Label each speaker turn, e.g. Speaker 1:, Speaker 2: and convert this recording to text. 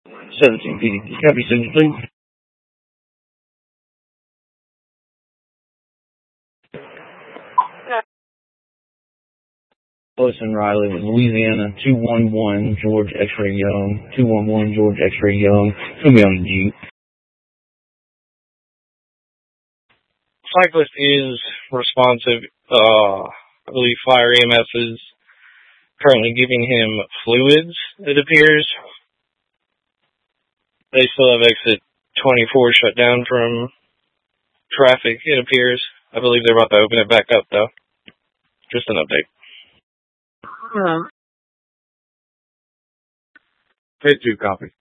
Speaker 1: 17 PD. Copy, 17. Listen, Riley, Louisiana, 211 George X-Ray Young, 211 George X-Ray Young. It's going to be on the Jeep.
Speaker 2: Cyclist is responsive. I believe Fire EMS is currently giving him fluids, it appears. They still have exit 24 shut down from traffic, it appears. I believe they're about to open it back up, though. Just an update.
Speaker 1: Hit 2, copy.